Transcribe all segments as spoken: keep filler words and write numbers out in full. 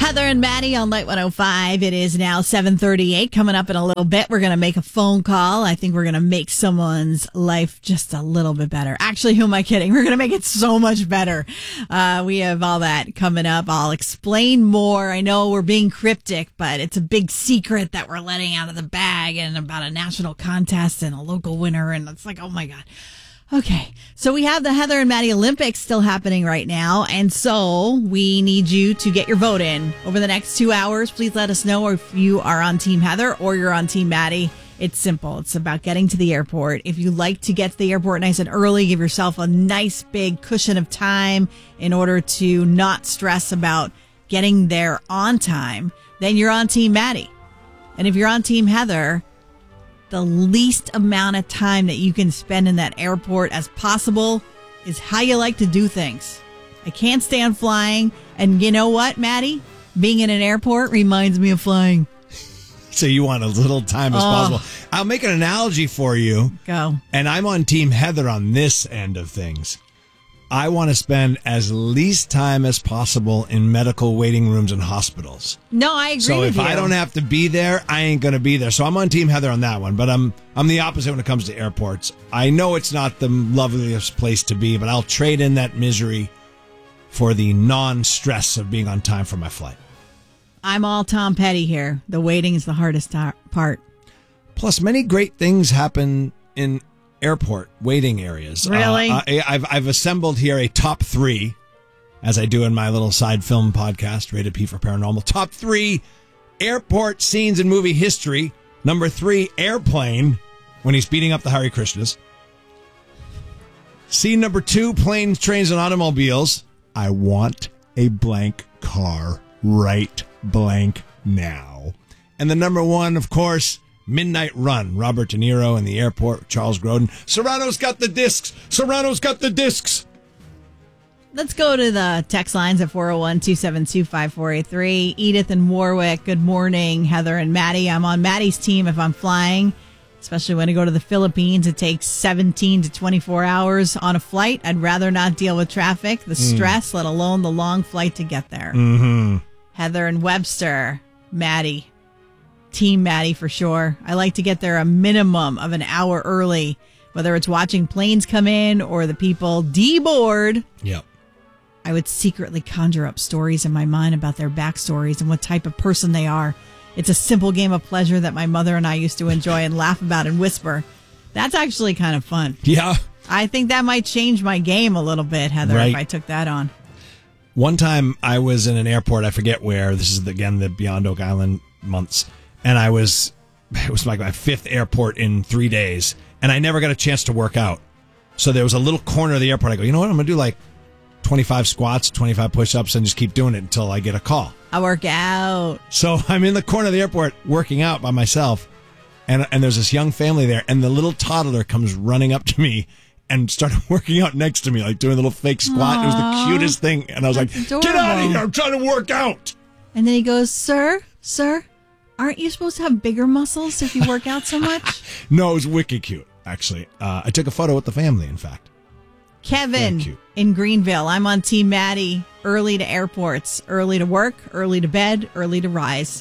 Heather and Maddie on Light one oh five. It is now seven thirty-eight. Coming up in a little bit, we're going to make a phone call. I think we're going to make someone's life just a little bit better. Actually, who am I kidding? We're going to make it so much better. Uh, we have all that coming up. I'll explain more. I know we're being cryptic, but it's a big secret that we're letting out of the bag and about a national contest and a local winner. And it's like, oh my God. Okay, so we have the Heather and Maddie Olympics still happening right now, and so we need you to get your vote in over the next two hours. Please let us know if you are on Team Heather or you're on Team Maddie. It's simple. It's about getting to the airport. If you like to get to the airport nice and early, give yourself a nice big cushion of time in order to not stress about getting there on time, then you're on Team Maddie. And if you're on Team Heather, the least amount of time that you can spend in that airport as possible is how you like to do things. I can't stand flying. And you know what, Maddie? Being in an airport reminds me of flying. So you want as little time as oh. possible. I'll make an analogy for you. Go. And I'm on Team Heather on this end of things. I want to spend as least time as possible in medical waiting rooms and hospitals. No, I agree so with you. So if I don't have to be there, I ain't going to be there. So I'm on Team Heather on that one. But I'm I'm the opposite when it comes to airports. I know it's not the loveliest place to be, but I'll trade in that misery for the non-stress of being on time for my flight. I'm all Tom Petty here. The waiting is the hardest tar- part. Plus, many great things happen in airport waiting areas. Really? Uh, I, I've I've assembled here a top three, as I do in my little side film podcast, Rated P for Paranormal. Top three airport scenes in movie history. Number three, Airplane, when he's beating up the Hare Krishnas. Scene number two, Planes, Trains, and Automobiles. I want a blank car right blank now. And the number one, of course, Midnight Run, Robert De Niro in the airport, Charles Grodin. Serrano's got the discs. Serrano's got the discs. Let's go to the text lines at four oh one, two seven two, five four eight three. Edith and Warwick, good morning. Heather and Maddie. I'm on Maddie's team if I'm flying, especially when I go to the Philippines. It takes seventeen to twenty-four hours on a flight. I'd rather not deal with traffic, the stress, mm. let alone the long flight to get there. Mm-hmm. Heather and Webster, Maddie. Team Maddie for sure. I like to get there a minimum of an hour early, whether it's watching planes come in or the people deboard. Yep. I would secretly conjure up stories in my mind about their backstories and what type of person they are. It's a simple game of pleasure that my mother and I used to enjoy and laugh about and whisper. That's actually kind of fun. Yeah. I think that might change my game a little bit, Heather, right. if I took that on. One time I was in an airport, I forget where. This is, again, the Beyond Oak Island months. And I was, it was like my fifth airport in three days. And I never got a chance to work out. So there was a little corner of the airport. I go, you know what? I'm going to do like twenty-five squats, twenty-five push-ups, and just keep doing it until I get a call. I work out. So I'm in the corner of the airport working out by myself. And, and there's this young family there. And the little toddler comes running up to me and started working out next to me, like doing a little fake squat. Aww. It was the cutest thing. And I was That's like, adorable. Get out of here. I'm trying to work out. And then he goes, sir, sir. Aren't you supposed to have bigger muscles if you work out so much? No, it was wicked cute, actually. Uh, I took a photo with the family, in fact. Kevin in Greenville. I'm on Team Maddie. Early to airports. Early to work. Early to bed. Early to rise.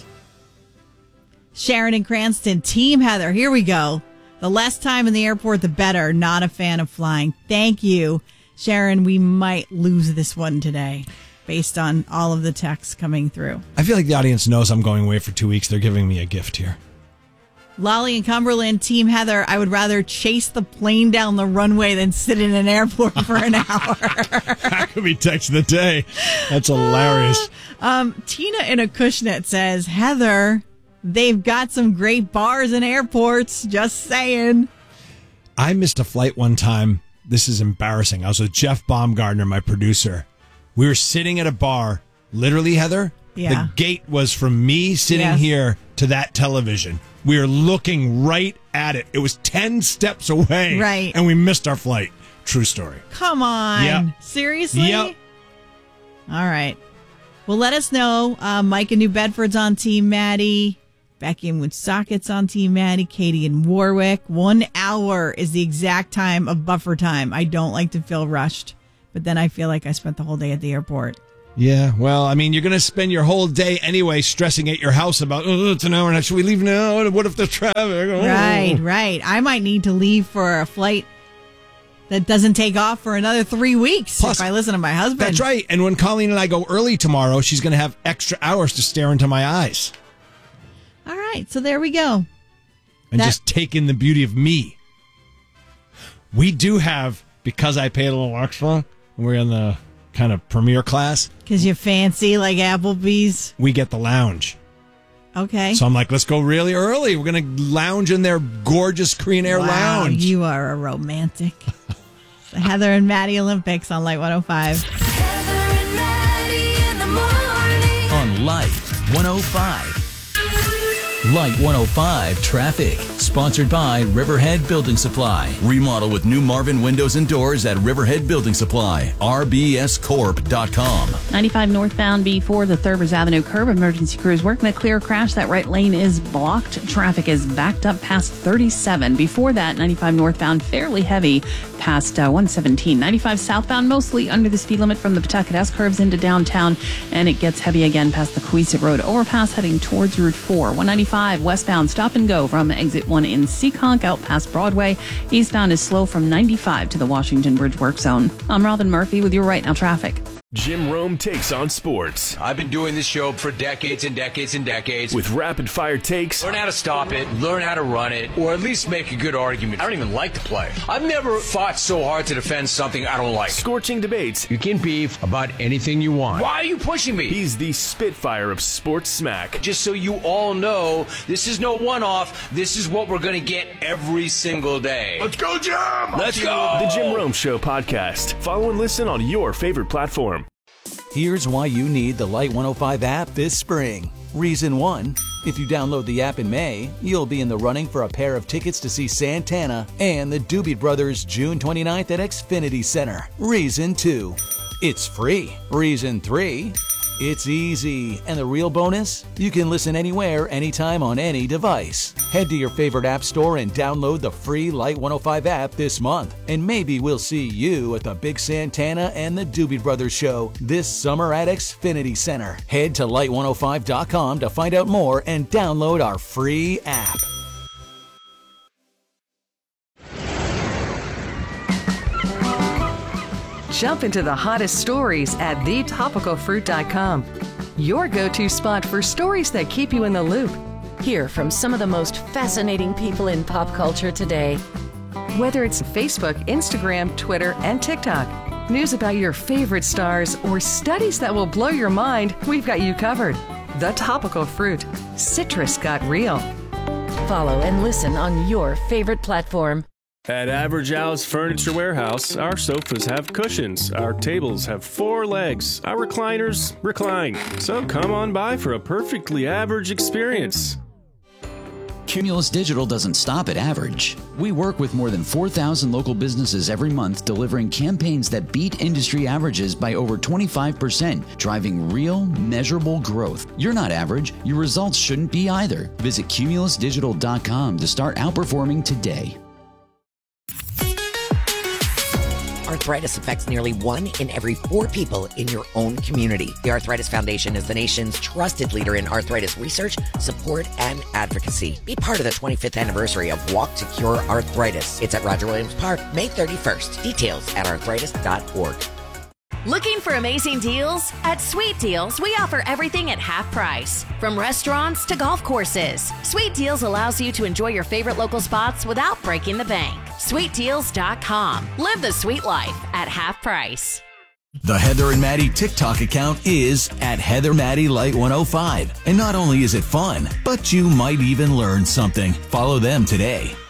Sharon in Cranston. Team Heather. Here we go. The less time in the airport, the better. Not a fan of flying. Thank you. Sharon, we might lose this one today, based on all of the texts coming through. I feel like the audience knows I'm going away for two weeks. They're giving me a gift here. Lolly and Cumberland, Team Heather, I would rather chase the plane down the runway than sit in an airport for an hour. That could be text of the day. That's hilarious. Uh, um, Tina in Acushnet says, Heather, they've got some great bars in airports. Just saying. I missed a flight one time. This is embarrassing. I was with Jeff Baumgartner, my producer. We were sitting at a bar, literally, Heather. Yeah. The gate was from me sitting yes. here to that television. We were looking right at it. It was ten steps away. Right. And we missed our flight. True story. Come on. Yep. Seriously? Yep. All right. Well, let us know. Uh, Mike in New Bedford's on Team Maddie. Becky in Woonsocket's on Team Maddie. Katie in Warwick. One hour is the exact time of buffer time. I don't like to feel rushed, but then I feel like I spent the whole day at the airport. Yeah, well, I mean, you're going to spend your whole day anyway stressing at your house about, oh, it's an hour and a half. Should we leave now? What if there's traffic? Oh. Right, right. I might need to leave for a flight that doesn't take off for another three weeks Plus, if I listen to my husband. That's right. And when Colleen and I go early tomorrow, she's going to have extra hours to stare into my eyes. All right, so there we go. And that- just take in the beauty of me. We do have, because I paid a little extra, we're in the kind of premier class. Because you're fancy like Applebee's. We get the lounge. Okay. So I'm like, let's go really early. We're going to lounge in their gorgeous Korean Air wow, lounge. You are a romantic. The Heather and Maddie Olympics on Light one oh five. Heather and Maddie in the morning. On Light one oh five. Light one oh five Traffic. Sponsored by Riverhead Building Supply. Remodel with new Marvin windows and doors at Riverhead Building Supply. R B S corp dot com. ninety-five northbound before the Thurbers Avenue curb. Emergency crews working a clear crash. That right lane is blocked. Traffic is backed up past thirty-seven. Before that, ninety-five northbound fairly heavy past uh, one seventeen. ninety-five southbound mostly under the speed limit from the Pawtucket S curves into downtown. And it gets heavy again past the Cohesive Road overpass heading towards Route four. one ninety-five westbound stop and go from exit one in Seekonk out past Broadway. Eastbound is slow from ninety-five to the Washington Bridge work zone. I'm Robin Murphy with your Right Now Traffic. Jim Rome takes on sports. I've been doing this show for decades and decades and decades. With rapid fire takes. Learn how to stop it, learn how to run it, or at least make a good argument. I don't even like to play. I've never fought so hard to defend something I don't like. Scorching debates. You can beef about anything you want. Why are you pushing me? He's the Spitfire of sports smack. Just so you all know, this is no one-off. This is what we're going to get every single day. Let's go, Jim! Let's go! The Jim Rome Show podcast. Follow and listen on your favorite platform. Here's why you need the Light one oh five app this spring. Reason one, if you download the app in May, you'll be in the running for a pair of tickets to see Santana and the Doobie Brothers June twenty-ninth at Xfinity Center. Reason two, it's free. Reason three, it's easy. And the real bonus? You can listen anywhere, anytime on any device. Head to your favorite app store and download the free Light one oh five app this month. And maybe we'll see you at the Big Santana and the Doobie Brothers show this summer at Xfinity Center. Head to light one oh five dot com to find out more and download our free app. Jump into the hottest stories at the topical fruit dot com. Your go-to spot for stories that keep you in the loop. Hear from some of the most fascinating people in pop culture today. Whether it's Facebook, Instagram, Twitter, and TikTok, news about your favorite stars, or studies that will blow your mind, we've got you covered. The Topical Fruit. Citrus got real. Follow and listen on your favorite platform. At Average Al's Furniture Warehouse, our sofas have cushions, our tables have four legs, our recliners recline. So come on by for a perfectly average experience. Cumulus Digital doesn't stop at average. We work with more than four thousand local businesses every month, delivering campaigns that beat industry averages by over twenty-five percent, driving real, measurable growth. You're not average. Your results shouldn't be either. Visit cumulus digital dot com to start outperforming today. Arthritis affects nearly one in every four people in your own community. The Arthritis Foundation is the nation's trusted leader in arthritis research, support, and advocacy. Be part of the twenty-fifth anniversary of Walk to Cure Arthritis. It's at Roger Williams Park, May thirty-first. Details at arthritis dot org. Looking for amazing deals? At Sweet Deals, we offer everything at half price. From restaurants to golf courses, Sweet Deals allows you to enjoy your favorite local spots without breaking the bank. sweet deals dot com. Live the sweet life at half price. The Heather and Maddie TikTok account is at Heather Maddie Light one oh five. And not only is it fun, but you might even learn something. Follow them today.